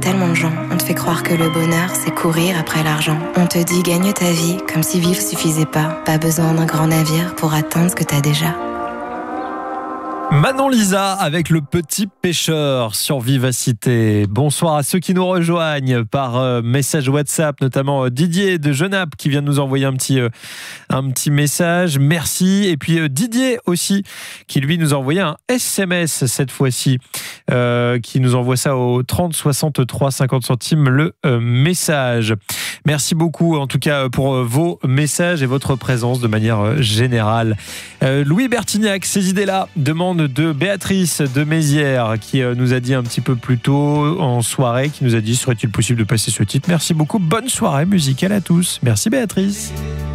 tellement de gens. On te fait croire que le bonheur, c'est courir après l'argent. On te dit gagne ta vie, comme si vivre suffisait pas. Pas besoin d'un grand navire pour atteindre ce que t'as déjà. Manon Lisa avec Le Petit Pêcheur sur Vivacité. Bonsoir à ceux qui nous rejoignent par message WhatsApp, notamment Didier de Genappe qui vient de nous envoyer un petit message. Merci. Et puis Didier aussi qui lui nous a envoyé un SMS cette fois-ci, qui nous envoie ça au 30 63 50 centimes le message. Merci beaucoup en tout cas pour vos messages et votre présence de manière générale. Louis Bertignac, ces idées-là, demande de Béatrice de Mézières qui nous a dit un petit peu plus tôt en soirée, qui nous a dit serait-il possible de passer ce titre. Merci beaucoup, bonne soirée musicale à tous. Merci Béatrice.